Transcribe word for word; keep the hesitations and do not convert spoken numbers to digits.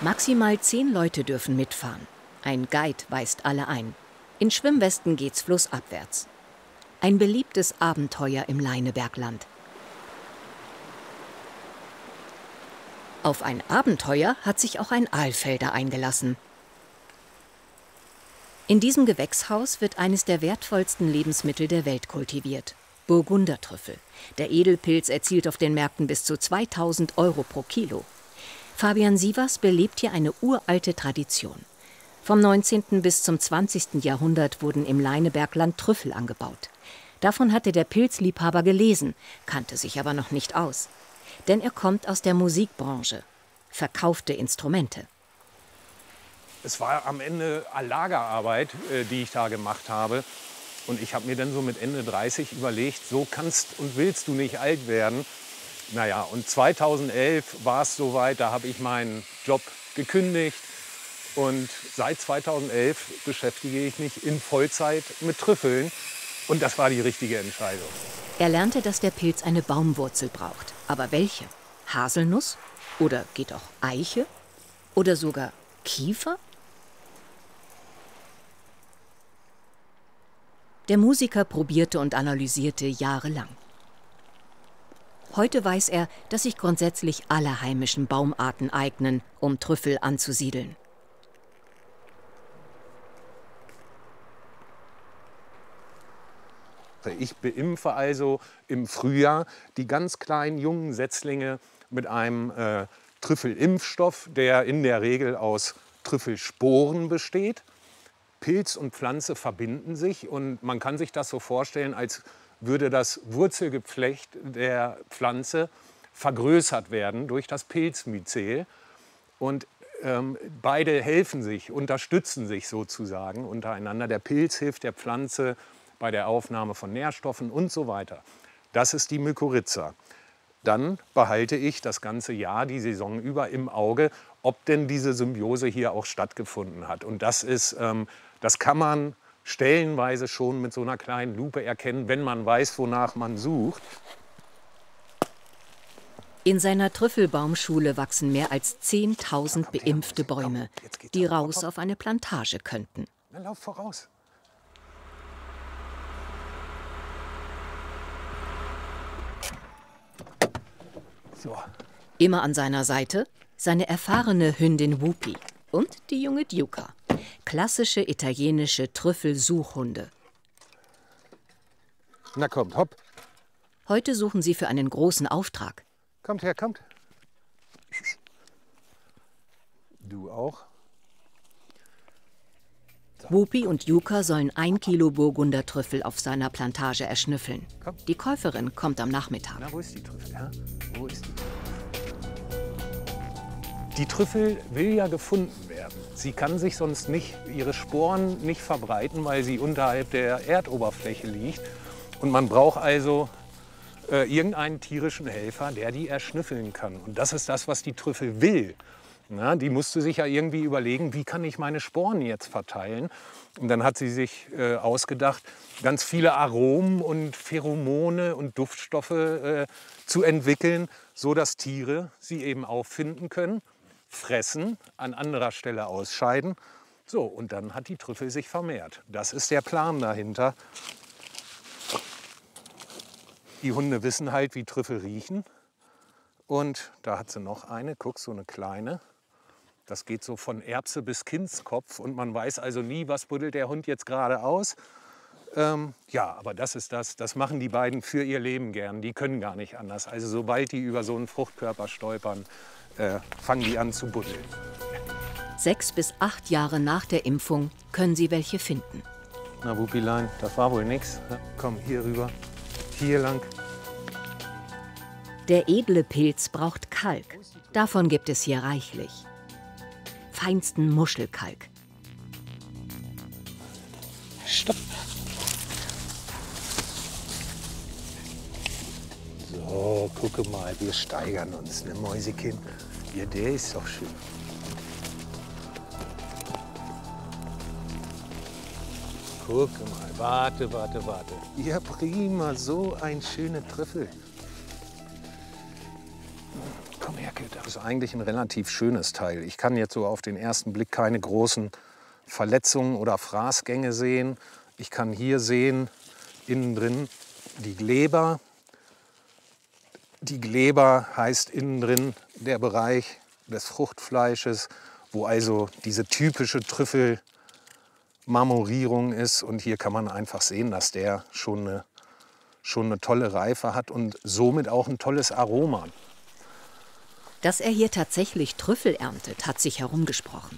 Maximal zehn Leute dürfen mitfahren. Ein Guide weist alle ein. In Schwimmwesten geht's flussabwärts. Ein beliebtes Abenteuer im Leinebergland. Auf ein Abenteuer hat sich auch ein Alfelder eingelassen. In diesem Gewächshaus wird eines der wertvollsten Lebensmittel der Welt kultiviert: Burgundertrüffel. Der Edelpilz erzielt auf den Märkten bis zu zweitausend Euro pro Kilo. Fabian Sievers belebt hier eine uralte Tradition. Vom neunzehnten bis zum zwanzigsten Jahrhundert wurden im Leinebergland Trüffel angebaut. Davon hatte der Pilzliebhaber gelesen, kannte sich aber noch nicht aus. Denn er kommt aus der Musikbranche, verkaufte Instrumente. Es war am Ende Lagerarbeit, die ich da gemacht habe. Und ich habe mir dann so mit Ende dreißig überlegt, so kannst und willst du nicht alt werden. Naja, und zweitausendelf war es soweit, da habe ich meinen Job gekündigt. Und seit zweitausendelf beschäftige ich mich in Vollzeit mit Trüffeln. Und das war die richtige Entscheidung. Er lernte, dass der Pilz eine Baumwurzel braucht. Aber welche? Haselnuss? Oder geht auch Eiche? Oder sogar Kiefer? Der Musiker probierte und analysierte jahrelang. Heute weiß er, dass sich grundsätzlich alle heimischen Baumarten eignen, um Trüffel anzusiedeln. Ich beimpfe also im Frühjahr die ganz kleinen jungen Setzlinge mit einem äh, Trüffelimpfstoff, der in der Regel aus Trüffelsporen besteht. Pilz und Pflanze verbinden sich und man kann sich das so vorstellen, als würde das Wurzelgeflecht der Pflanze vergrößert werden durch das Pilzmyzel. Und ähm, beide helfen sich, unterstützen sich sozusagen untereinander. Der Pilz hilft der Pflanze bei der Aufnahme von Nährstoffen und so weiter. Das ist die Mykorrhiza. Dann behalte ich das ganze Jahr, die Saison über im Auge, ob denn diese Symbiose hier auch stattgefunden hat. Und das ist, ähm, das kann man stellenweise schon mit so einer kleinen Lupe erkennen, wenn man weiß, wonach man sucht. In seiner Trüffelbaumschule wachsen mehr als zehntausend beimpfte Bäume, die raus auf eine Plantage könnten. Na, lauf voraus. So. Immer an seiner Seite seine erfahrene Hündin Whoopi und die junge Duca. Klassische italienische Trüffelsuchhunde. Na kommt, hopp. Heute suchen sie für einen großen Auftrag. Kommt her, kommt. Du auch. So. Whoopi und Duca sollen ein Kilo Burgundertrüffel auf seiner Plantage erschnüffeln. Komm. Die Käuferin kommt am Nachmittag. Na, wo ist die Trüffel? Ja? Wo ist die? Die Trüffel will ja gefunden werden. Sie kann sich sonst nicht, ihre Sporen nicht verbreiten, weil sie unterhalb der Erdoberfläche liegt. Und man braucht also äh, irgendeinen tierischen Helfer, der die erschnüffeln kann. Und das ist das, was die Trüffel will. Na, die musste sich ja irgendwie überlegen, wie kann ich meine Sporen jetzt verteilen. Und dann hat sie sich äh, ausgedacht, ganz viele Aromen und Pheromone und Duftstoffe äh, zu entwickeln, so dass Tiere sie eben auffinden können, fressen, an anderer Stelle ausscheiden. So, und dann hat die Trüffel sich vermehrt. Das ist der Plan dahinter. Die Hunde wissen halt, wie Trüffel riechen. Und da hat sie noch eine, guck, so eine kleine. Das geht so von Erbse bis Kindskopf und man weiß also nie, was buddelt der Hund jetzt gerade aus. Ähm, ja, aber das ist das, das machen die beiden für ihr Leben gern. Die können gar nicht anders. Also sobald die über so einen Fruchtkörper stolpern, äh, fangen die an zu buddeln. Sechs bis acht Jahre nach der Impfung können sie welche finden. Na, Wuppilein, das war wohl nix. Ja, komm, hier rüber, hier lang. Der edle Pilz braucht Kalk. Davon gibt es hier reichlich. Feinsten Muschelkalk. Stopp. So, gucke mal, wir steigern uns, ne Mäusekind? Ja, der ist doch schön. Gucke mal, warte, warte, warte. Ja, prima, so ein schöner Trüffel. Komm her, Werke. Das ist eigentlich ein relativ schönes Teil. Ich kann jetzt so auf den ersten Blick keine großen Verletzungen oder Fraßgänge sehen. Ich kann hier sehen, innen drin die Gleber. Die Gleber heißt innen drin der Bereich des Fruchtfleisches, wo also diese typische Trüffelmarmorierung ist. Und hier kann man einfach sehen, dass der schon eine, schon eine tolle Reife hat und somit auch ein tolles Aroma. Dass er hier tatsächlich Trüffel erntet, hat sich herumgesprochen.